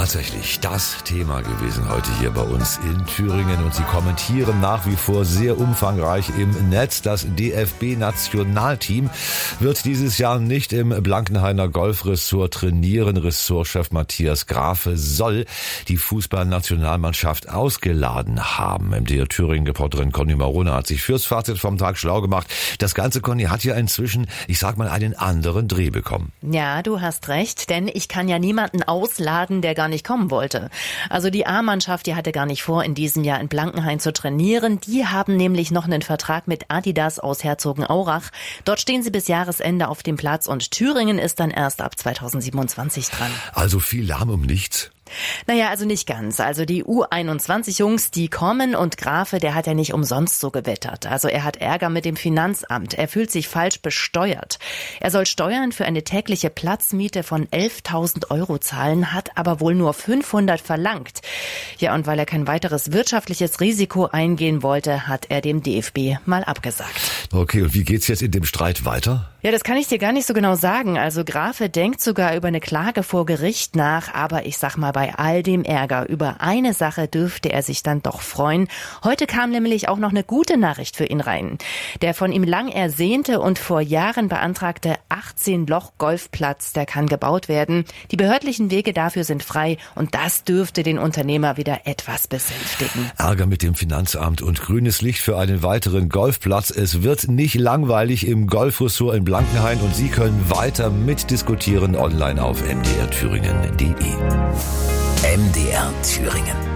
tatsächlich das Thema gewesen heute hier bei uns in Thüringen und Sie kommentieren nach wie vor sehr umfangreich im Netz. Das DFB-Nationalteam wird dieses Jahr nicht im Blankenhainer Golfressort trainieren. Ressortchef Matthias Grafe soll die Fußballnationalmannschaft ausgeladen haben. MDR Thüringen-Reporterin Conny Marone hat sich fürs Fazit vom Tag schlau gemacht. Das Ganze, Conny, hat ja inzwischen, ich sag mal, einen anderen Dreh bekommen. Ja, du hast recht, denn ich kann ja niemanden ausladen, der gar nicht kommen wollte. Also die A-Mannschaft, die hatte gar nicht vor, in diesem Jahr in Blankenhain zu trainieren. Die haben nämlich noch einen Vertrag mit Adidas aus Herzogenaurach. Dort stehen sie bis Jahresende auf dem Platz und Thüringen ist dann erst ab 2027 dran. Also viel Lärm um nichts. Naja, also nicht ganz. Also die U21-Jungs, die kommen und Grafe, der hat ja nicht umsonst so gewettert. Also er hat Ärger mit dem Finanzamt. Er fühlt sich falsch besteuert. Er soll Steuern für eine tägliche Platzmiete von 11.000 € zahlen, hat aber wohl nur 500 verlangt. Ja, und weil er kein weiteres wirtschaftliches Risiko eingehen wollte, hat er dem DFB mal abgesagt. Okay, und wie geht's jetzt in dem Streit weiter? Ja, das kann ich dir gar nicht so genau sagen. Also Grafe denkt sogar über eine Klage vor Gericht nach, aber ich sag mal, bei all dem Ärger über eine Sache dürfte er sich dann doch freuen. Heute kam nämlich auch noch eine gute Nachricht für ihn rein. Der von ihm lang ersehnte und vor Jahren beantragte 18-Loch-Golfplatz, der kann gebaut werden. Die behördlichen Wege dafür sind frei und das dürfte den Unternehmer wieder etwas besänftigen. Ärger mit dem Finanzamt und grünes Licht für einen weiteren Golfplatz. Es wird nicht langweilig im Golfressort in Blankenhain und Sie können weiter mitdiskutieren online auf mdrthüringen.de. MDR Thüringen.